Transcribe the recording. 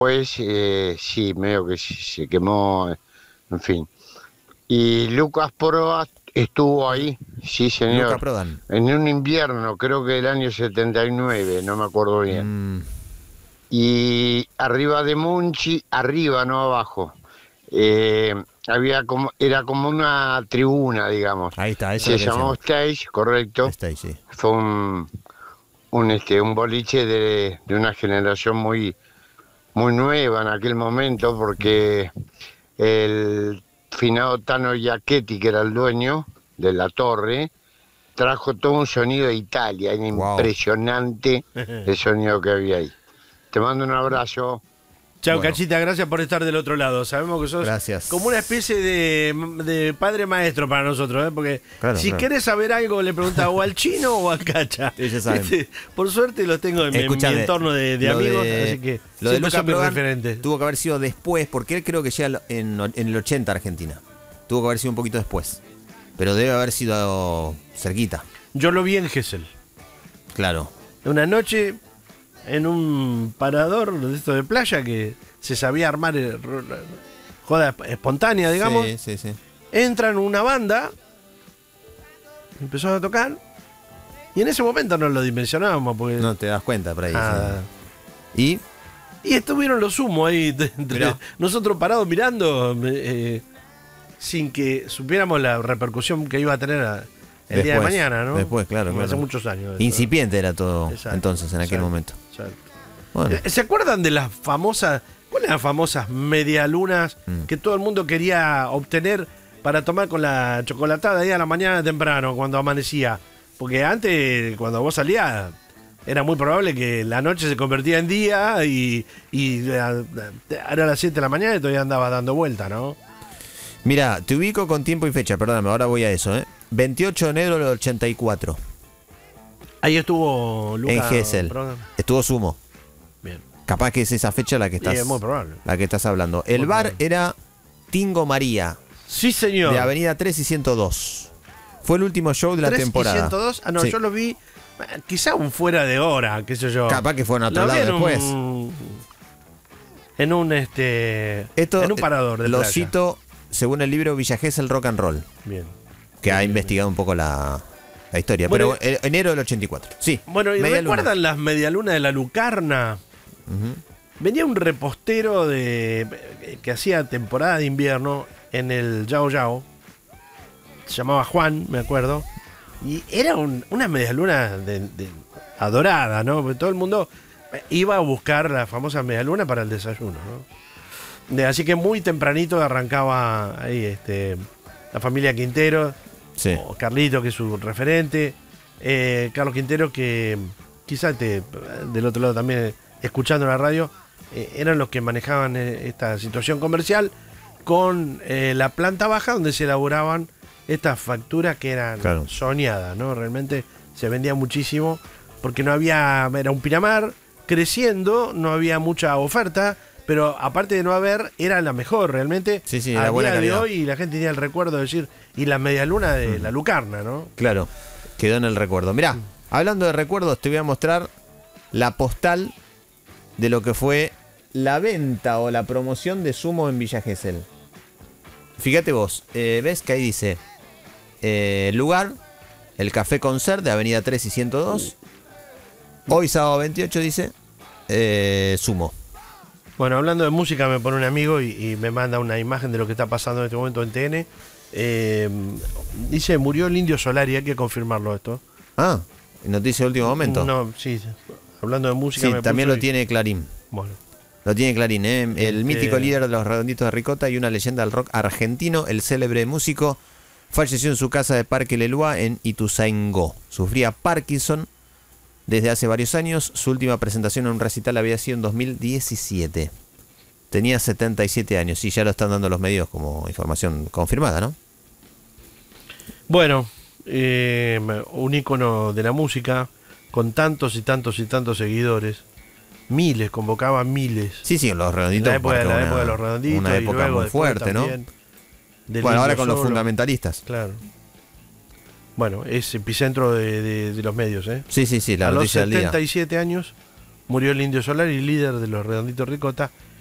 Pues sí, medio que se quemó, en fin. Y Lucas Proa estuvo ahí, sí Luca señor, Prodan. en un invierno, creo que del año 79, no me acuerdo bien. Mm, Y arriba de Monchi, arriba, no abajo, eh, era como una tribuna, digamos. ahí está, eso es Se lo que llamó decíamos. stage, correcto. Está ahí, sí. Fue un boliche de una generación muy nueva en aquel momento, porque el finado Tano Giachetti, que era el dueño de la torre, trajo todo un sonido de Italia, era Wow. impresionante el sonido que había ahí. Te mando un abrazo. Chao, Bueno, Cachita, gracias por estar del otro lado. Sabemos que sos como una gracias. especie de padre maestro para nosotros, ¿eh? Porque Claro, si claro. querés saber algo, le preguntás o al chino o al Cacha. Sí, ya saben. Por suerte los tengo en mi Escuchame, entorno de lo amigos, de- así que Lo de siempre Luca son mis Prodan referentes. tuvo que haber sido después, porque él creo que llega en el 80 a Argentina. Tuvo que haber sido un poquito después. Pero debe haber sido cerquita. Yo lo vi en Gesell. Claro. Una noche en un parador de esto de playa que se sabía armar joda espontánea, digamos. Sí, sí, sí. Entran una banda, empezó a tocar, y en ese momento no lo dimensionábamos, porque No te das cuenta por ahí. ah, Sí. y estuvieron los humos ahí, Mirá. nosotros parados mirando, sin que supiéramos la repercusión que iba a tener el día de Después, mañana, ¿no? después, claro, Hace claro. muchos años. eso. Incipiente era todo Exacto, entonces, en aquel exacto, momento. exacto. Bueno, ¿Se acuerdan de las famosas, cuáles eran las famosas medialunas que todo el mundo quería obtener para tomar con la chocolatada ahí a la mañana temprano, cuando amanecía? Porque antes, cuando vos salías, era muy probable que la noche se convertía en día y era las 7 de la mañana y todavía andaba dando vuelta, ¿no? mira, te ubico con tiempo y fecha, perdóname, ahora voy a eso, ¿eh? 28 de enero del 84, Ahí estuvo Lucas. en Gesell. Prodan. Estuvo Sumo. Bien. Capaz que es esa fecha la que Sí, estás, es muy probable. la que estás hablando. El Muy bar probable. era Tingo María, Sí, señor. de Avenida 3 y 102. Fue el último show de la 3 y temporada. 102. Ah, no, Sí. yo lo vi quizá un fuera de hora, qué sé yo. Capaz que fueron a otro Lo vi lado después. En un Esto en un parador de lo playa. cito según el libro Villa Gesell Rock and Roll, Bien. que ha Bien, investigado un poco la historia. Bueno, pero enero del 84. Sí. Bueno, ¿y media luna. recuerdan las medialunas de la Lucarna? Venía un repostero que hacía temporada de invierno en el Yao Yao. Se llamaba Juan, me acuerdo. Y era una medialuna adorada, ¿no? Porque todo el mundo iba a buscar la famosa medialuna para el desayuno, ¿no? Así que muy tempranito arrancaba ahí la familia Quintero, Sí. o Carlito, que es su referente, Carlos Quintero, que quizás del otro lado también, escuchando la radio, eran los que manejaban esta situación comercial con la planta baja donde se elaboraban estas facturas que eran Claro. soñadas, ¿no? Realmente se vendía muchísimo porque no había, era un Pinamar creciendo, no había mucha oferta, pero aparte de no haber, era la mejor realmente. Sí, sí, a era buena día de calidad. hoy la gente tenía el recuerdo de decir, y la medialuna de la Lucarna, ¿no? Claro, quedó en el recuerdo. Mirá, hablando de recuerdos, te voy a mostrar la postal de lo que fue la venta o la promoción de Sumo en Villa Gesell. Fíjate vos, ves que ahí dice lugar, el Café Concert de Avenida 3 y 102. Hoy sábado 28 dice Sumo. Bueno, hablando de música, me pone un amigo y me manda una imagen de lo que está pasando en este momento en TN. Dice, murió el Indio Solari, hay que confirmarlo esto. Ah, noticia de último momento. No, sí, hablando de música. Sí, me también puso lo tiene Clarín. Bueno, Lo tiene Clarín, ¿eh? El mítico líder de los Redonditos de Ricota y una leyenda del rock argentino, el célebre músico, falleció en su casa de Parque Leloir en Ituzaingó. Sufría Parkinson desde hace varios años. Su última presentación en un recital había sido en 2017. Tenía 77 años y ya lo están dando los medios como información confirmada, ¿no? bueno, un ícono de la música con tantos y tantos y tantos seguidores. Miles, convocaba miles. Sí, sí, los En Redonditos. la época, marcó de los redonditos. una y época luego muy después fuerte, ¿no? también del Bueno, ahora Indio con los Solo. fundamentalistas. Claro. Bueno, es epicentro de los medios, ¿eh? Sí, sí, sí, la A los noticia del día. 77 años murió el Indio Solari, líder de los Redonditos Ricota,